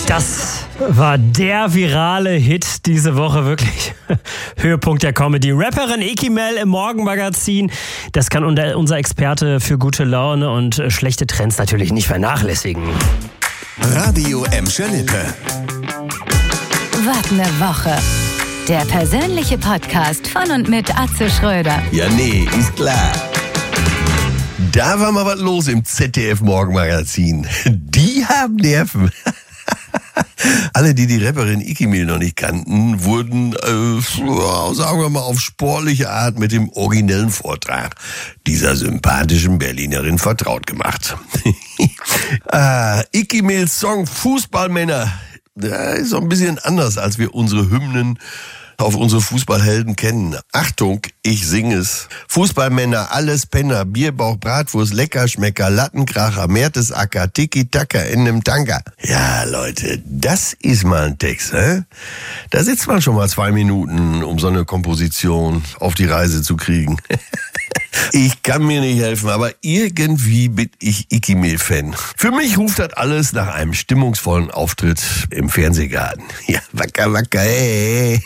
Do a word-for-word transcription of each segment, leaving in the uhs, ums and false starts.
Das war der virale Hit diese Woche, wirklich Höhepunkt der Comedy. Rapperin Iki Mel im Morgenmagazin. Das kann unser Experte für gute Laune und schlechte Trends natürlich nicht vernachlässigen. Radio Emscher Lippe. Was ne Woche. Der persönliche Podcast von und mit Atze Schröder. Ja, nee, ist klar. Da war mal was los im Z D F-Morgenmagazin. Die haben Nerven. Alle, die die Rapperin Iki Mel noch nicht kannten, wurden, äh, sagen wir mal, auf sportliche Art mit dem originellen Vortrag dieser sympathischen Berlinerin vertraut gemacht. ah, Iki Mels Song Fußballmänner, der ist so ein bisschen anders, als wir unsere Hymnen auf unsere Fußballhelden kennen. Achtung, ich singe es. Fußballmänner, alles Penner, Bierbauch, Bratwurst, Leckerschmecker, Lattenkracher, Mertesacker, Tiki-Taka in nem Tanker. Ja, Leute, das ist mal ein Text, hä? Da sitzt man schon mal zwei Minuten, um so eine Komposition auf die Reise zu kriegen. Ich kann mir nicht helfen, aber irgendwie bin ich Iki Mel-Fan. Für mich ruft das alles nach einem stimmungsvollen Auftritt im Fernsehgarten. Ja, wacker, wacker, hey.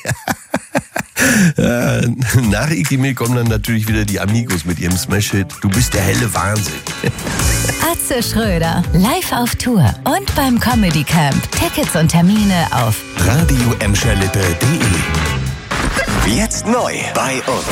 Ja, nach Iki Mel kommen dann natürlich wieder die Amigos mit ihrem Smash-Hit Du bist der helle Wahnsinn. Atze Schröder, live auf Tour und beim Comedy Camp. Tickets und Termine auf radio emscher lippe punkt de. Jetzt neu bei uns.